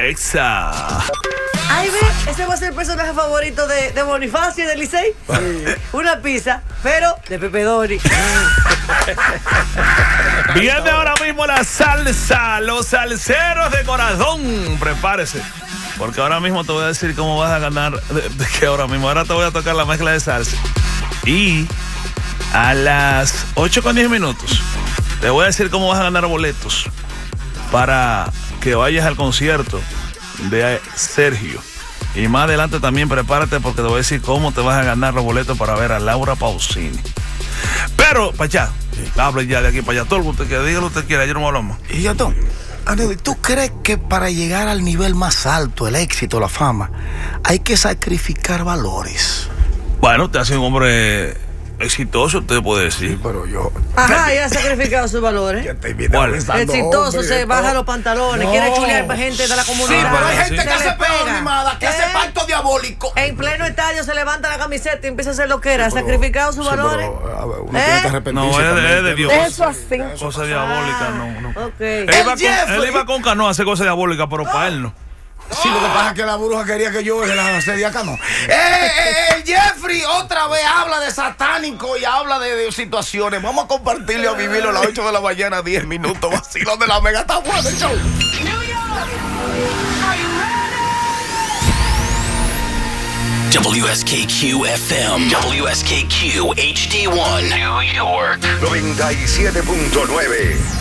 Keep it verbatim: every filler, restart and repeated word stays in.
Exa. Ay, ve, ese va a ser el personaje favorito de, de Bonifacio y de Licey. Sí. Una pizza, pero de Pepe Dori. Viene ahora mismo la salsa, los salseros de corazón. Prepárese, porque ahora mismo te voy a decir cómo vas a ganar. De, de que ahora mismo, ahora te voy a tocar la mezcla de salsa. Y a las ocho con diez minutos te voy a decir cómo vas a ganar boletos para que vayas al concierto de Sergio. Y más adelante también prepárate, porque te voy a decir cómo te vas a ganar los boletos para ver a Laura Pausini. Pero, para allá, hable ya de aquí para allá, todo lo que usted quiera, dígalo usted quiera, yo no me hablo más. Y ya, Tom, ¿tú crees que para llegar al nivel más alto, el éxito, la fama, hay que sacrificar valores? Bueno, te hace un hombre exitoso, usted puede decir. Sí, pero yo... Ajá, ya ha sacrificado sus valores. ¿Cuál? Exitoso, se baja los pantalones, no. Quiere chulear para gente de la comunidad. Sí, pero hay gente se que hace peor, animada, que ¿Eh? hace pacto diabólico. En pleno estadio se levanta la camiseta y empieza a hacer lo que era. ¿Ha sacrificado sus sí, valores? Pero, a ver, uno ¿Eh? tiene que arrepentirse. No, es de, es de Dios. Eso así. Cosa diabólica, no, no. Okay. Él, iba con, él iba con Cano a hacer cosas diabólicas, pero para él no. Sí, lo que pasa es que la bruja quería que yo se la hacía acá, no. Eh, eh, el Jeffrey otra vez habla de satánico y habla de, de situaciones. Vamos a compartirlo, a vivirlo a las ocho de la mañana, diez minutos. Vacilón de la Mega, está bueno el show. W S K Q F M, W S K Q H D one, New York. noventa y siete punto nueve.